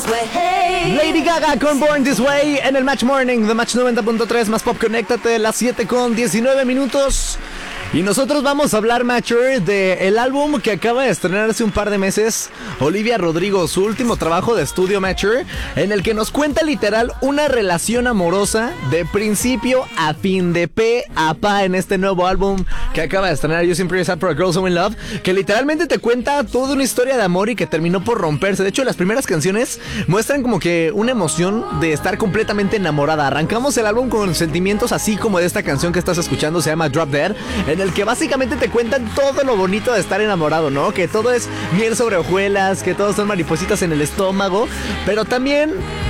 Lady Gaga con Born This Way en el Match Morning de Match 90.3 más Pop. Conéctate, las 7:19. Y nosotros vamos a hablar, Matcher, de el álbum que acaba de estrenar hace un par de meses Olivia Rodrigo, su último trabajo de estudio, Matcher, en el que nos cuenta literal una relación amorosa de principio a fin, de pe a pa, en este nuevo álbum que acaba de estrenar You Simply Sad for a Girl So In Love, que literalmente te cuenta toda una historia de amor y que terminó por romperse. De hecho, las primeras canciones muestran como que una emoción de estar completamente enamorada. Arrancamos el álbum con sentimientos así como de esta canción que estás escuchando, se llama Drop Dead, en el que básicamente te cuentan todo lo bonito de estar enamorado, ¿no? Que todo es miel sobre hojuelas, que todos son maripositas en el estómago, pero también